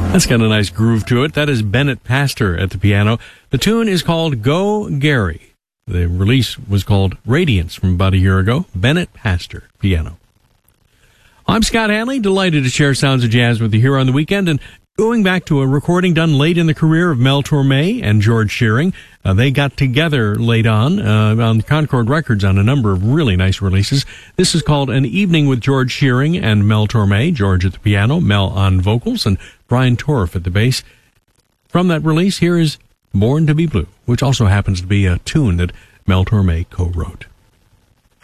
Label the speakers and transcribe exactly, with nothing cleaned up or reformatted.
Speaker 1: That's got a nice groove to it. That is Bennett Pastor at the piano. The tune is called Go Gary. The release was called Radiance from about a year ago. Bennett Pastor, piano. I'm Scott Hanley, delighted to share sounds of jazz with you here on the weekend, and going back to a recording done late in the career of Mel Torme and George Shearing. Uh, they got together late on, uh, on Concord Records on a number of really nice releases. This is called An Evening with George Shearing and Mel Torme, George at the piano, Mel on vocals, and Brian Torff at the bass. From that release, here is Born to be Blue, which also happens to be a tune that Mel Torme co-wrote.